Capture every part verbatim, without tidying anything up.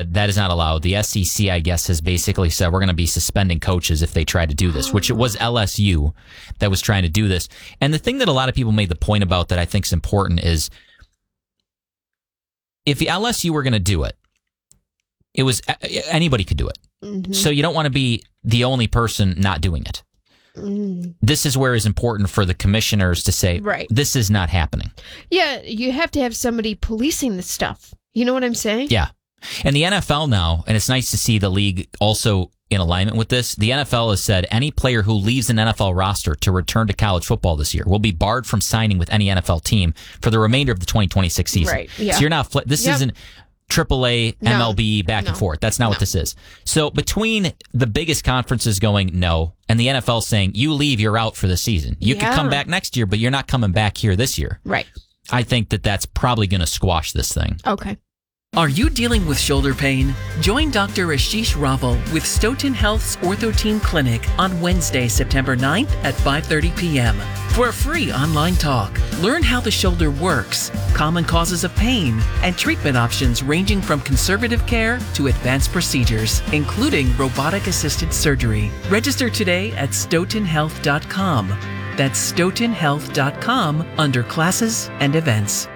said that is not allowed. The S E C, I guess, has basically said we're going to be suspending coaches if they try to do this, which it was L S U that was trying to do this. And the thing that a lot of people made the point about that I think is important is if the L S U were going to do it, it was anybody could do it. Mm-hmm. So you don't want to be the only person not doing it. Mm. This is where it's important for the commissioners to say, right, this is not happening. Yeah, you have to have somebody policing this stuff. You know what I'm saying? Yeah. And the N F L now, and it's nice to see the league also in alignment with this, the N F L has said any player who leaves an N F L roster to return to college football this year will be barred from signing with any N F L team for the remainder of the twenty twenty-six season. Right. Yeah. So you're not, fl- this yep. isn't triple A, no. M L B, back no. and forth. That's not no. what this is. So between the biggest conferences going no, and the N F L saying, you leave, you're out for the season. You yeah. can come back next year, but you're not coming back here this year. Right. I think that that's probably going to squash this thing. Okay. Are you dealing with shoulder pain? Join Doctor Ashish Raval with Stoughton Health's Ortho Team Clinic on Wednesday, September ninth at five thirty p.m. for a free online talk. Learn how the shoulder works, common causes of pain, and treatment options ranging from conservative care to advanced procedures, including robotic-assisted surgery. Register today at stoughton health dot com. That's stoughton health dot com under classes and events.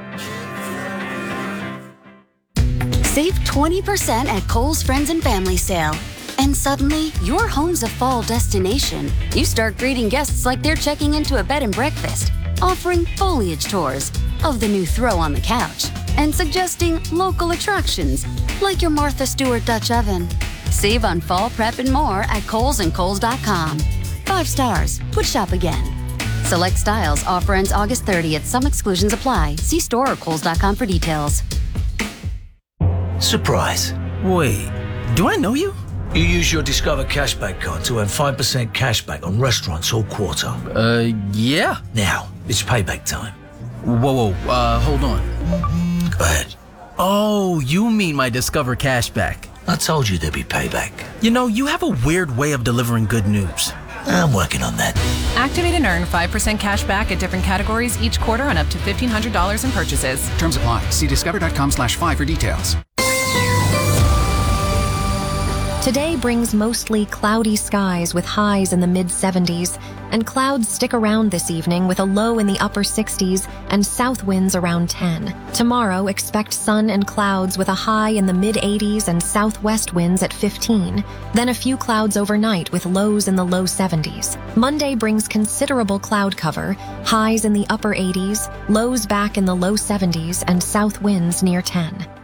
Save twenty percent at Kohl's Friends and Family Sale. And suddenly, your home's a fall destination. You start greeting guests like they're checking into a bed and breakfast, offering foliage tours of the new throw on the couch, and suggesting local attractions like your Martha Stewart Dutch oven. Save on fall prep and more at Kohl's and Kohl's dot com. Five stars. Would shop again. Select styles. Offer ends August thirtieth. Some exclusions apply. See store or Kohl's dot com for details. Surprise. Wait, do I know you? You use your Discover Cashback card to earn five percent cashback on restaurants all quarter. Uh, yeah. Now, it's payback time. Whoa, whoa, uh, hold on. Go ahead. Oh, you mean my Discover Cashback. I told you there'd be payback. You know, you have a weird way of delivering good news. I'm working on that. Activate and earn five percent cash back at different categories each quarter on up to fifteen hundred dollars in purchases. Terms apply. See discover.com slash five for details. Today brings mostly cloudy skies with highs in the mid seventies, and clouds stick around this evening with a low in the upper sixties and south winds around ten. Tomorrow, expect sun and clouds with a high in the mid eighties and southwest winds at fifteen, then a few clouds overnight with lows in the low seventies. Monday brings considerable cloud cover, highs in the upper eighties, lows back in the low seventies, and south winds near ten.